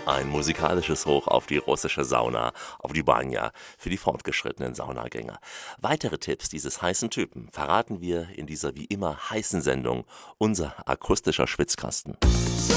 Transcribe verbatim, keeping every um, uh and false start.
Ein musikalisches Hoch auf die russische Sauna, auf die Banja, für die fortgeschrittenen Saunagänger. Weitere Tipps dieses heißen Typen verraten wir in dieser wie immer heißen Sendung, unser akustischer Schwitzkasten.